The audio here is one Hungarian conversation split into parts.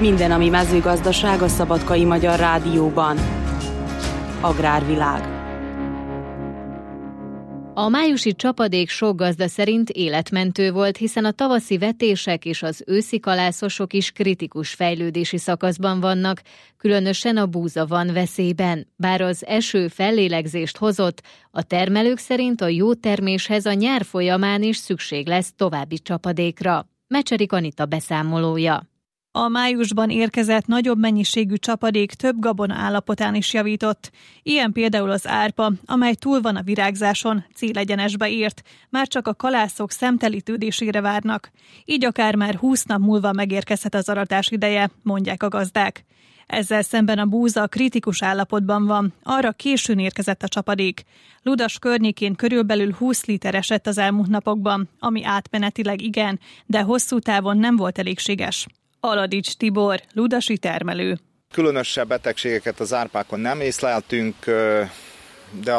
Minden, ami mezőgazdaság a Szabadkai Magyar Rádióban. Agrárvilág. A májusi csapadék sok gazda szerint életmentő volt, hiszen a tavaszi vetések és az őszi kalászosok is kritikus fejlődési szakaszban vannak, különösen a búza van veszélyben. Bár az eső fellélegzést hozott, a termelők szerint a jó terméshez a nyár folyamán is szükség lesz további csapadékra. Mecserik Anita beszámolója. A májusban érkezett nagyobb mennyiségű csapadék több gabona állapotán is javított. Ilyen például az árpa, amely túl van a virágzáson, célegyenesbe ért, már csak a kalászok szemtelítődésére várnak. Így akár már 20 nap múlva megérkezhet az aratás ideje, mondják a gazdák. Ezzel szemben a búza kritikus állapotban van, arra későn érkezett a csapadék. Ludas környékén körülbelül 20 liter esett az elmúlt napokban, ami átmenetileg igen, de hosszú távon nem volt elégséges. Aladics Tibor, ludasi termelő. Különösebb betegségeket az árpákon nem észleltünk, de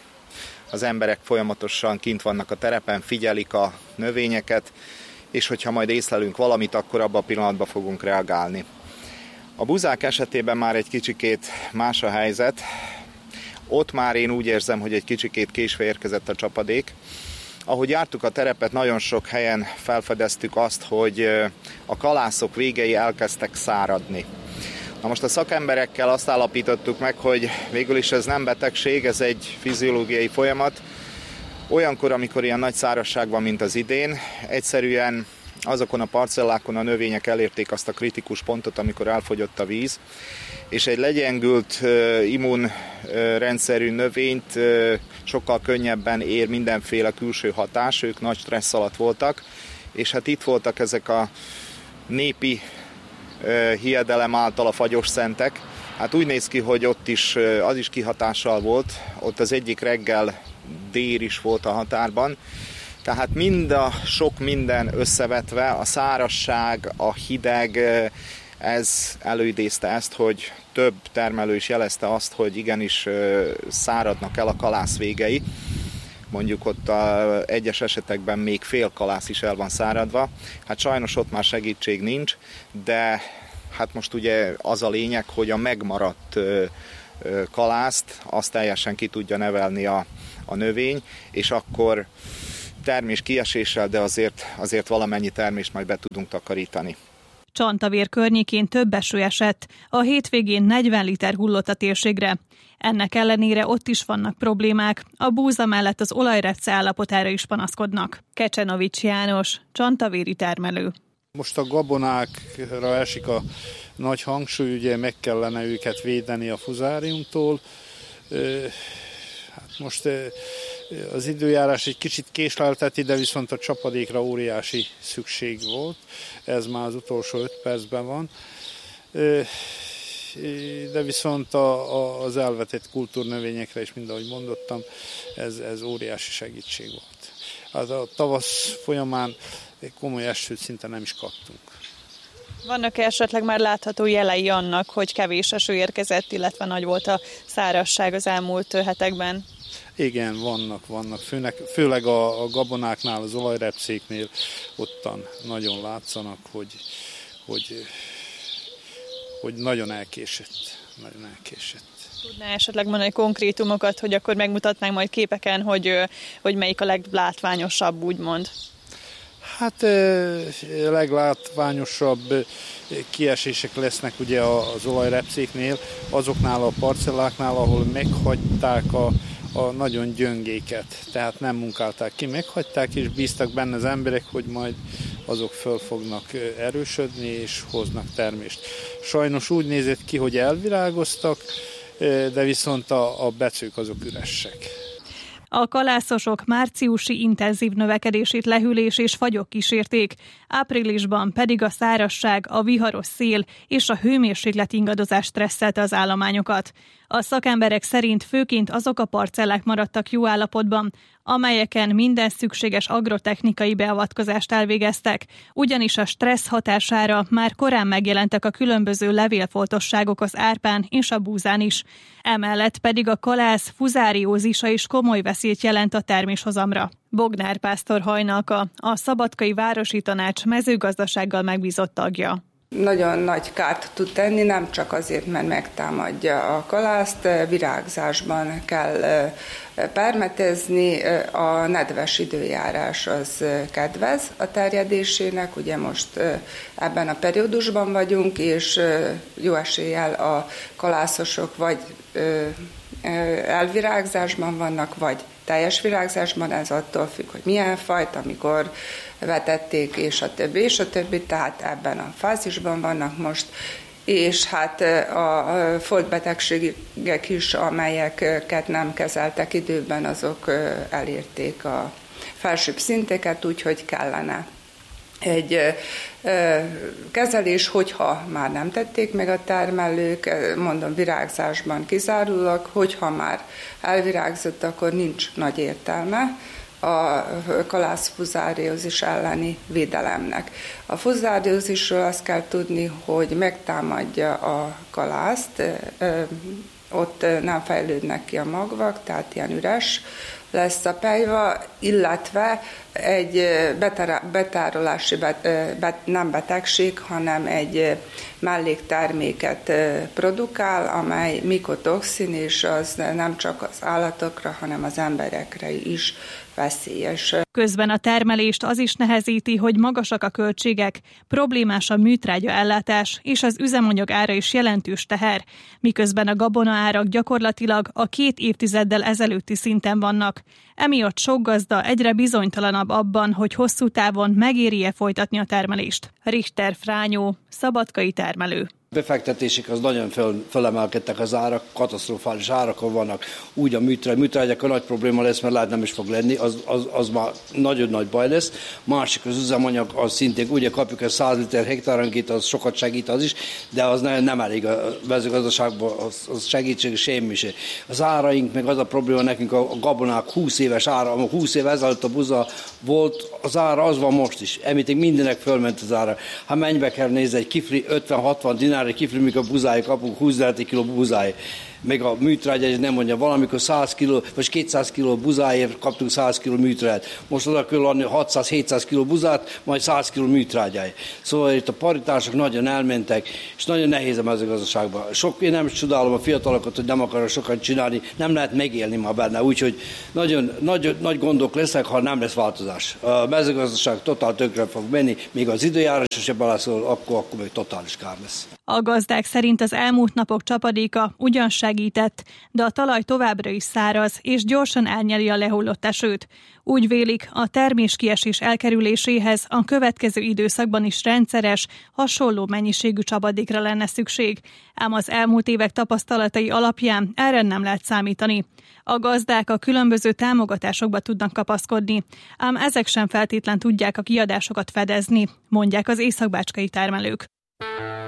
az emberek folyamatosan kint vannak a terepen, figyelik a növényeket, és hogyha majd észlelünk valamit, akkor abban a pillanatban fogunk reagálni. A búzák esetében már egy kicsikét más a helyzet. Ott már én úgy érzem, hogy egy kicsikét késve érkezett a csapadék. Ahogy jártuk a terepet, nagyon sok helyen felfedeztük azt, hogy a kalászok végei elkezdtek száradni. Na most a szakemberekkel azt állapítottuk meg, hogy végül is ez nem betegség, ez egy fiziológiai folyamat. Olyankor, amikor ilyen nagy szárazság van, mint az idén, egyszerűen azokon a parcellákon a növények elérték azt a kritikus pontot, amikor elfogyott a víz, és egy legyengült immunrendszerű növényt sokkal könnyebben ér mindenféle külső hatás, ők nagy stressz alatt voltak, és hát itt voltak ezek a népi hiedelem által a fagyos szentek. Hát úgy néz ki, hogy ott is az is kihatással volt, ott az egyik reggel dér is volt a határban. Tehát mind a sok minden összevetve, a szárazság, a hideg, ez előidézte ezt, hogy több termelő is jelezte azt, hogy igenis száradnak el a kalász végei. Mondjuk ott egyes esetekben még fél kalász is el van száradva. Hát sajnos ott már segítség nincs, de hát most ugye az a lényeg, hogy a megmaradt kalászt azt teljesen ki tudja nevelni a növény, és akkor termés kieséssel, de azért valamennyi termést majd be tudunk takarítani. Csantavér környékén több eső esett, a hétvégén 40 liter hullott a térségre. Ennek ellenére ott is vannak problémák, a búza mellett az olajrepce állapotára is panaszkodnak. Kecsenovics János, csantavéri termelő. Most a gabonákra esik a nagy hangsúly, ugye meg kellene őket védeni a fuzáriumtól. Hát most az időjárás egy kicsit késlelteti, de viszont a csapadékra óriási szükség volt. Ez már az utolsó 5 percben van. De viszont az elvetett kultúrnövényekre is, mint ahogy mondottam, ez óriási segítség volt. Hát a tavasz folyamán komoly esőt szinte nem is kaptunk. Vannak-e esetleg már látható jelei annak, hogy kevés eső érkezett, illetve nagy volt a szárazság az elmúlt hetekben? Igen, vannak. Főleg a gabonáknál, az olajrepszéknél ottan nagyon látszanak, hogy nagyon elkésett. Tudná esetleg mondani konkrétumokat, hogy akkor megmutatnánk majd képeken, hogy melyik a leglátványosabb, úgymond? Hát leglátványosabb kiesések lesznek ugye az olajrepszéknél, azoknál a parcelláknál, ahol meghagyták a nagyon gyöngéket, tehát nem munkálták ki, meghagyták, és bíztak benne az emberek, hogy majd azok föl fognak erősödni, és hoznak termést. Sajnos úgy nézett ki, hogy elvirágoztak, de viszont a becők azok üresek. A kalászosok márciusi intenzív növekedését lehűlés és fagyok kísérték, áprilisban pedig a szárazság, a viharos szél és a hőmérséklet ingadozás stresszelte az állományokat. A szakemberek szerint főként azok a parcellák maradtak jó állapotban, amelyeken minden szükséges agrotechnikai beavatkozást elvégeztek, ugyanis a stressz hatására már korán megjelentek a különböző levélfoltosságok az árpán és a búzán is. Emellett pedig a kalász fuzáriózisa is komoly veszélyt jelent a terméshozamra. Bognár Pásztor Hajnalka, a Szabadkai Városi Tanács mezőgazdasággal megbízott tagja. Nagyon nagy kárt tud tenni, nem csak azért, mert megtámadja a kalászt, virágzásban kell permetezni, a nedves időjárás az kedvez a terjedésének, ugye most ebben a periódusban vagyunk, és jó eséllyel a kalászosok vagy elvirágzásban vannak, vagy teljes virágzásban, ez attól függ, hogy milyen fajt, amikor vetették, és a többi, tehát ebben a fázisban vannak most, és hát a foltbetegségek is, amelyeket nem kezeltek időben, azok elérték a felsőbb szinteket, úgyhogy kellene egy kezelés, hogyha már nem tették meg a termelők, mondom virágzásban kizárólag, hogyha már elvirágzott, akkor nincs nagy értelme a kalászfuzáriózis elleni védelemnek. A fuzáriózisról azt kell tudni, hogy megtámadja a kalászt, ott nem fejlődnek ki a magvak, tehát ilyen üres lesz a pelyva, illetve egy betárolási, nem betegség, hanem egy mellékterméket produkál, amely mikotoxin, és az nem csak az állatokra, hanem az emberekre is veszélyes. Közben a termelést az is nehezíti, hogy magasak a költségek, problémás a műtrágya ellátás, és az üzemanyag ára is jelentős teher, miközben a gabonaárak gyakorlatilag a 2 évtizeddel ezelőtti szinten vannak. Emiatt sok gazda egyre bizonytalanabb abban, hogy hosszú távon megéri-e folytatni a termelést. Richter Frányó, szabadkai termelő. Befektetések az nagyon fölemelkedtek az árak, katasztrofális árakon vannak. Úgy a műtrágyák a nagy probléma lesz, mert lehet nem is fog lenni, az már nagyon nagy baj lesz. Másik az üzemanyag, az szintén ugye kapjuk ezt 100 liter hektáronként, az sokat segít az is, de az nem elég a mezőgazdaságban, az segítség semmi se. Az áraink, meg az a probléma nekünk a gabonák 20 éves ára, 20 év ezelőtt a buza volt, az ára az van most is. Említik mindenek fölment az ára. Ha mennyibe kell nézni egy kifli 50-60 dinár, egy kifli, mikor buzája kapunk, 20 lehet egy kiló buzája. Meg a műtrágya nem mondja, valamikor 100 kiló, vagy 200 kiló buzáért kaptunk 100 kiló műtrágyát. Most oda kell adni 600-700 kiló buzát, majd 100 kiló műtrágyája. Szóval itt a paritások nagyon elmentek, és nagyon nehéz a mezőgazdaságban. Én nem is csodálom a fiatalokat, hogy nem akarok sokat csinálni, nem lehet megélni ma benne, úgyhogy nagyon nagy gondok lesznek, ha nem lesz változás. A mezőgazdaság totál tönkre fog menni, még az időjárás se beleszól, akkor még totális kár lesz. A gazdák szerint az elmúlt napok csapadéka ugyan segített, de a talaj továbbra is száraz, és gyorsan elnyeli a lehullott esőt. Úgy vélik, a terméskiesés elkerüléséhez a következő időszakban is rendszeres, hasonló mennyiségű csapadékra lenne szükség, ám az elmúlt évek tapasztalatai alapján erre nem lehet számítani. A gazdák a különböző támogatásokba tudnak kapaszkodni, ám ezek sem feltétlen tudják a kiadásokat fedezni, mondják az északbácskai termelők.